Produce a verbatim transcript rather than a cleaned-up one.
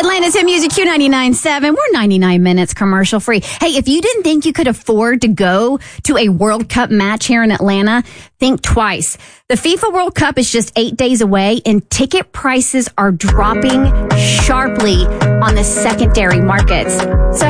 Atlanta's Hit Music Q ninety-nine point seven. We're ninety-nine minutes commercial free. Hey, if you didn't think you could afford to go to a World Cup match here in Atlanta, think twice. The FIFA World Cup is just eight days away, and ticket prices are dropping sharply on the secondary markets. So